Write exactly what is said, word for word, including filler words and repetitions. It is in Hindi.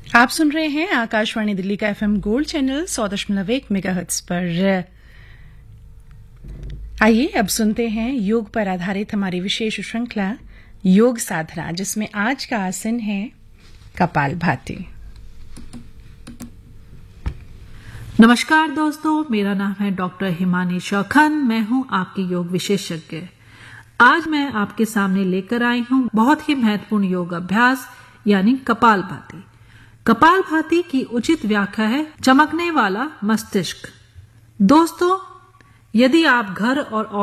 आप सुन रहे हैं आकाशवाणी दिल्ली का एफएम गोल्ड चैनल सौ दशमलव एक मेगाहर्ट्ज पर। आइए अब सुनते हैं योग पर आधारित हमारी विशेष श्रृंखला योग साधना, जिसमें आज का आसन है कपालभाति। नमस्कार दोस्तों, मेरा नाम है डॉक्टर हिमानी शौखन। मैं हूं आपकी योग विशेषज्ञ। आज मैं आपके सामने लेकर आई हूं बहुत ही महत्वपूर्ण योग अभ्यास यानी कपालभाति। कपालभाति की उचित व्याख्या है चमकने वाला मस्तिष्क। दोस्तों, यदि आप घर और